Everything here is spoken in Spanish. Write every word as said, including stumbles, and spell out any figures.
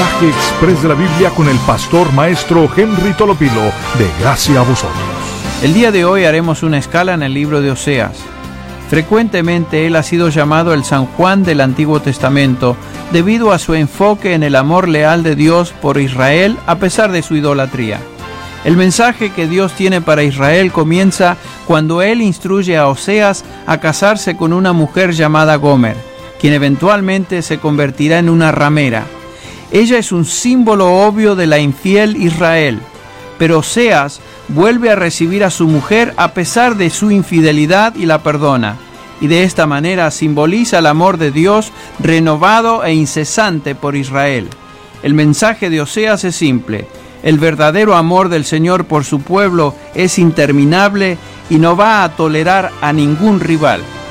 Mensaje Express de la Biblia con el pastor maestro Henry Tolopilo, de Gracia a Vosotros. El día de hoy haremos una escala en el libro de Oseas. Frecuentemente él ha sido llamado el San Juan del Antiguo Testamento debido a su enfoque en el amor leal de Dios por Israel a pesar de su idolatría. El mensaje que Dios tiene para Israel comienza cuando él instruye a Oseas a casarse con una mujer llamada Gomer, quien eventualmente se convertirá en una ramera. Ella es un símbolo obvio de la infiel Israel, pero Oseas vuelve a recibir a su mujer a pesar de su infidelidad y la perdona, y de esta manera simboliza el amor de Dios renovado e incesante por Israel. El mensaje de Oseas es simple: el verdadero amor del Señor por su pueblo es interminable y no va a tolerar a ningún rival.